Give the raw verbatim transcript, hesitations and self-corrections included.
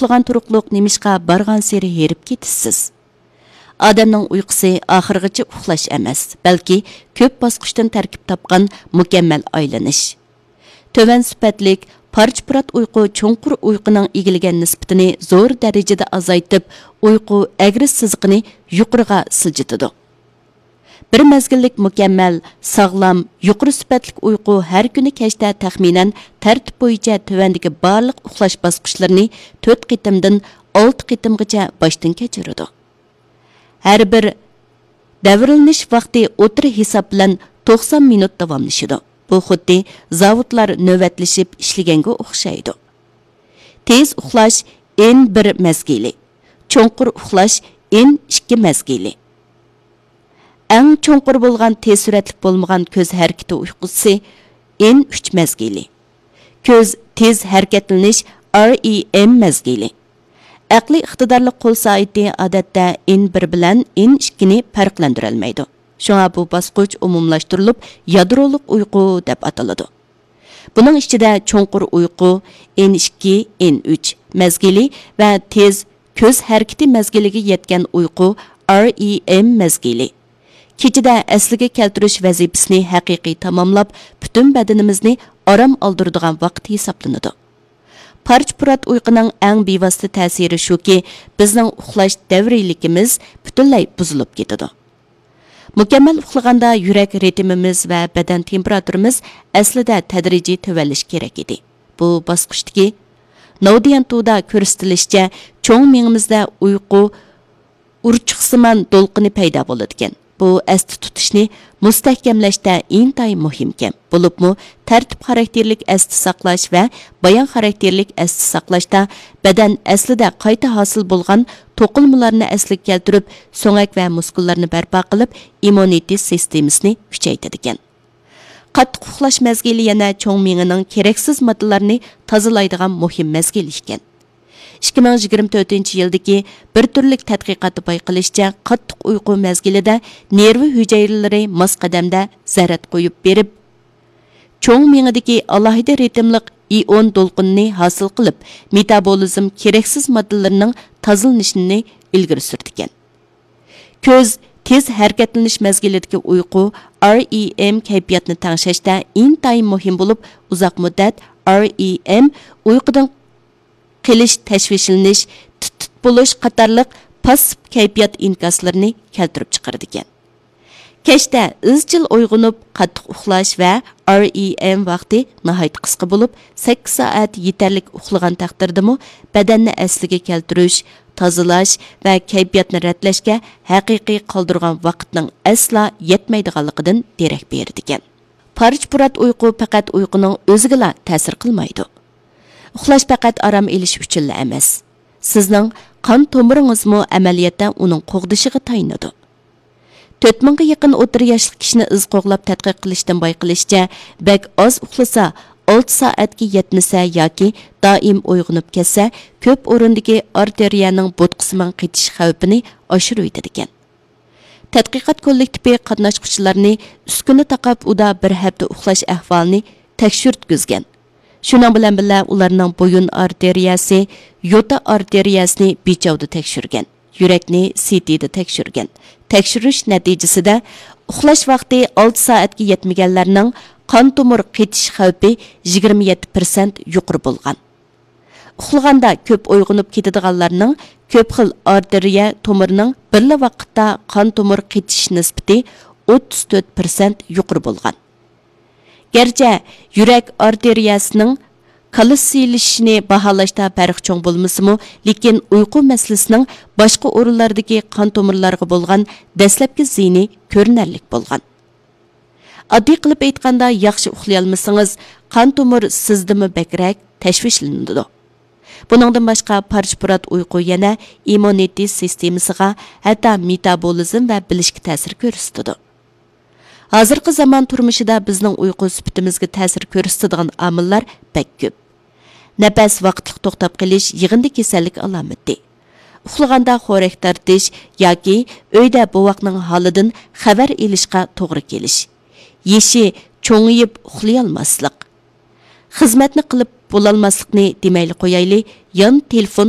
uxlagan turuqluq nemishqa bargan seri herib ketisiz. Adamның uyqusi oxirgacha uxlash emas, balki ko'p bosqichdan tarkib topgan mukammal aylanish. Töven sifatlik parch-purat uyqu cho'nqur uyquning egilgan nisbatini zo'r darajada azaytib, uyqu agri siziqini yuqoriga siljitadi. Bir mezgillik mukammal, sog'lom, yuqori sifatlik uyqu har kuni kechda taxminan tartib bo'yicha tövendagi barliq uxlash bosqichlarini to'rt qitimdan olti qitimgacha boshdan kechiradi. Har bir davrlanish vaqti o'tir hisob bilan to'qson minut davomlashadi. Bu xuddi zavodlar navbatlashib ishlaganga o'xshaydi. Tez uxlash N bir mezgili, cho'nqur uxlash N ikki mezgili. Eng cho'nqur bo'lgan tez suratlik bo'lmagan ko'z harakati uyqusi N uch mezgili. Ko'z tez harakatlanish R E M mezgili. Aqli iqtidorli qo'l soati odatda N bir bilan N ikki ni farqlantira olmaydi. Şuna bu basqıç umumlashtirilib yadroliq uyqu deb ataladi. Buning ichida cho'nqur uyqu N ikki, N uch mezgili va tez ko'z harakati mezgiliga yetgan uyqu R E M mezgili. Kechida asliga keltirish vazifasini haqiqiy tamomlab, butun badanimizni orom oldiradigan vaqt hisoblanadi. Parch-purat uyquning eng bevosita ta'siri shuki, bizning uxlash davriyligimiz butunlay buzilib ketadi. Mukammal uxlaganda yurak ritmimiz va badan temperaturamiz aslida tadrijiy tövənlish kerak edi. Bu bosqichdagi Naudiyantuda ko'rsatilishicha, cho'ng miyamizda uyqu urchiqsiman to'lqini paydo bo'ladi ekan. Bu asti tutishni mustahkamlashda intayin muhimkan. Bo'libmi, tartib xarakterlik asti saqlash va bayon xarakterlik asti saqlashda badan aslida qayta hosil bo'lgan to'qilmalarni asliga keltirib, so'ngak va muskullarni barpo qilib, immunitet sistemasini kuchaytiradi ekan. Qattiq uxlash mezgili yana cho'ng miyaning keraksiz moddalarni tozalaydigan muhim mezgil ekan. ikki ming yigirma to'rtinchi yildagi bir turlik tadqiqotda bayqilishicha, qattiq uyqu mezgilida nervi hujayralari mos qadamda zarat qo'yib berib, cho'ng miyadagi alohida ritmliq ion to'lqinni hosil qilib, metabolizm keraksiz moddalarning tozalanishini ilgari surdi. Ko'z tez harakatlanish mezgilidagi uyqu R E M kayfiyatni tangshashda intayin muhim bo'lib, uzoq muddat R E M uyqudan qilish, tashvishlanish, tut-tut bo'lish qatorliq passiv kayfiyat inkaslarini keltirib chiqardi ekan. Kechda izchil uyg'onib, qattiq uxlash va R E M vaqti nihoyat qisqa bo'lib, sakkiz soat yetarli uxlagan taqdirdami, badanni asliga keltirish, tozalash va kayfiyatni ratlashga haqiqiy qoldirgan vaqtning asla yetmaydiganligidan derak berdi ekan. Parch-purat uyqu faqat uyquning o'ziga ta'sir qilmaydi. Uxlash faqat aram elish uchun emas. Sizning qon tomiringizmi amaliyotda uning qo'g'dishiga tayinadi. to'rt mingga yaqin o'tir yoshli kishini iz qo'g'lab tadqiq qilishdan bayqilishicha, bak oz uxlasa, olti soatga yetmasa yoki doim uyg'onib ketsa, ko'p o'rindagi arteriyaning bo'tqisiman qetish xavfini oshirib ekan. Tadqiqot kollektivi qatnashuvchilarni uskuna taqab uda bir hafta uxlash ahvolini tekshirtgizgan. Şunun bilan birga ularning bo'yin arteriyasi, yota arteriyasini bechavda tekshirgan, yurakni C T da tekshirgan. Tekshirish natijasida uxlash vaqti olti soatga yetmaganlarning qon tomir qetish xavfi yigirma yetti foiz yuqori bo'lgan. Uxlaganda ko'p uyg'onib ketadiganlarning ko'p xil arteriya tomirining bir vaqtda qon tomir qetish nisbati o'ttiz to'rt foiz yuqori bo'lgan. Gerçi yurak arteriyasining kalsiylashini baholashda farq cho'ng bo'lmasimi, lekin uyqu masalasining boshqa o'rinlardagi qon tomirlariga bo'lgan dastlabki ziyni ko'rinarli bo'lgan. Oddiy qilib aytganda, yaxshi uxlay olmasangiz, qon tomir sizdimi bakrak tashvishlanadi. Buningdan boshqa parch-purat uyqu yana immunitet sistemasiga, hatto metabolizm va bilishga ta'sir ko'rsatadi. Hozirgi zamon turmushida bizning uyqu sifatimizga ta'sir ko'rsatadigan omillar bak ko'p. Nafas vaqtliq to'xtab qolish yig'indi kasallik alomati. Uxlaganda xo'rak tartish yoki uyda bovoqning holidan xabar olishga to'g'ri kelish. Yeshi cho'ngiyib uxlay olmaslik. Xizmatni qilib bo'lolmaslikni demayli qo'yayli, yon telefon